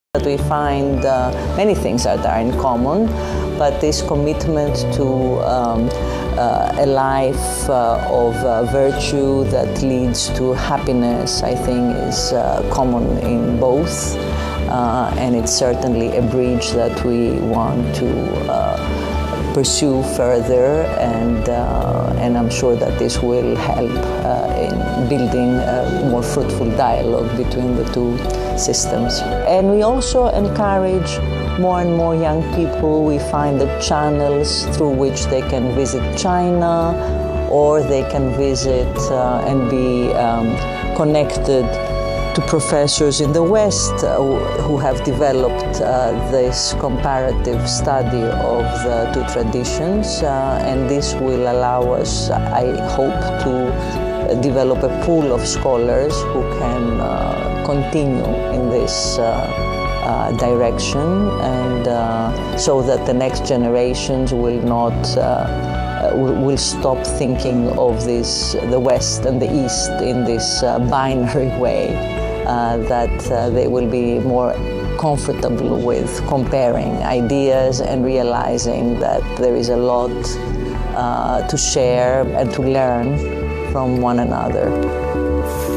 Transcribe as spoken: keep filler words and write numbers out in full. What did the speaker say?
That we find uh, many things that are in common, but this commitment to um, uh, a life uh, of uh, virtue that leads to happiness, I think, is uh, common in both, uh, and it's certainly a bridge that we want to uh, pursue further, and uh, and I'm sure that this will help uh, in building a more fruitful dialogue between the two systems. And we also encourage more and more young people. We find the channels through which they can visit China, or they can visit uh, and be um, connected to professors in the West uh, who have developed uh, this comparative study of the two traditions, uh, and this will allow us, I hope, to develop a pool of scholars who can uh, continue in this uh, uh, direction, and uh, so that the next generations will not uh, will stop thinking of this, the West and the East, in this uh, binary way, uh, that uh, they will be more comfortable with comparing ideas and realizing that there is a lot uh, to share and to learn from one another.